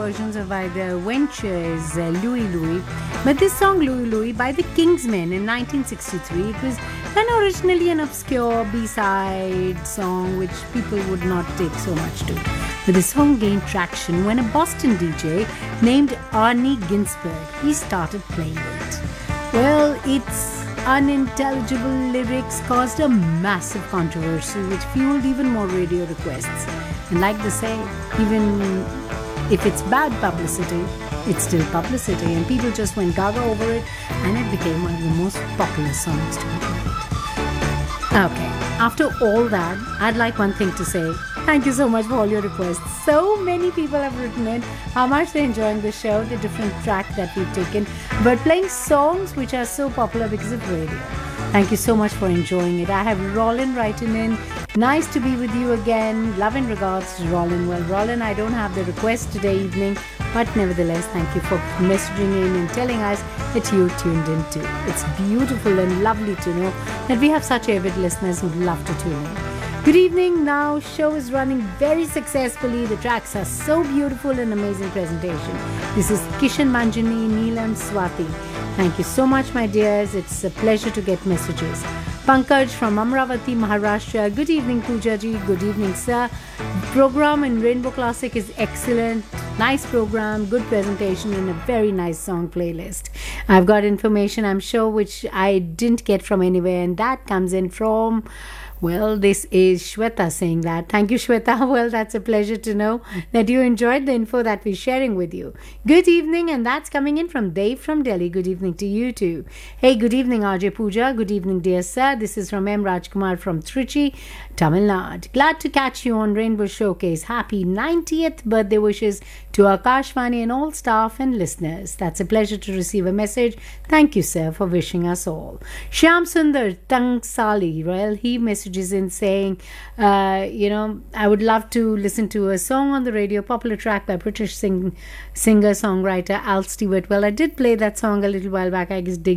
versions of either Ventures, Louie Louie. But this song, Louie Louie, by the Kingsmen in 1963, it was then originally an obscure B-side song which people would not take so much to. But the song gained traction when a Boston DJ named Arnie Ginsberg, he started playing it. Well, its unintelligible lyrics caused a massive controversy which fueled even more radio requests. And like they say, even if it's bad publicity, it's still publicity, and people just went gaga over it, and it became one of the most popular songs to be played. Okay, after all that, I'd like one thing to say. Thank you so much for all your requests. So many people have written in how much they're enjoying the show, the different track that we've taken, but playing songs which are so popular because of radio. Thank you so much for enjoying it. I have Rollin writing in. Nice to be with you again. Love and regards to Rollin. Well, Rollin, I don't have the request today evening, but nevertheless, thank you for messaging in and telling us that you tuned in too. It's beautiful and lovely to know that we have such avid listeners who love to tune in. Good evening. Now, show is running very successfully. The tracks are so beautiful and amazing presentation. This is Kishan Manjani, Neelam Swati. Thank you so much, my dears. It's a pleasure to get messages. Pankaj from Amravati, Maharashtra. Good evening, Pooja ji. Good evening, sir. Program in Rainbow Classic is excellent. Nice program, good presentation, and a very nice song playlist. I've got information, I'm sure, which I didn't get from anywhere, and that comes in from... Well, this is Shweta saying that. Thank you, Shweta. Well, that's a pleasure to know that you enjoyed the info that we're sharing with you. Good evening, and that's coming in from Dave from Delhi. Good evening to you too. Hey, good evening, RJ Pooja. Good evening, dear sir. This is from M. Rajkumar from Trichy, Tamil Nadu. Glad to catch you on Rainbow Showcase. Happy 90th birthday wishes to Akashvani and all staff and listeners. That's a pleasure to receive a message. Thank you, sir, for wishing us all. Shyam Sundar Tangsali, well, he messages in saying, I would love to listen to a song on the radio, popular track by British singer-songwriter Al Stewart. Well, I did play that song a little while back. I guess